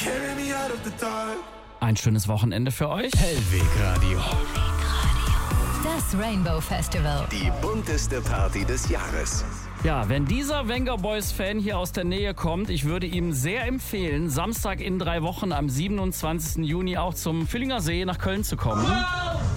Ein schönes Wochenende für euch. Hellweg Radio. Das Rainbow Festival. Die bunteste Party des Jahres. Ja, wenn dieser Venga Boys Fan hier aus der Nähe kommt, ich würde ihm sehr empfehlen, Samstag in 3 Wochen am 27. Juni auch zum Füllinger See nach Köln zu kommen.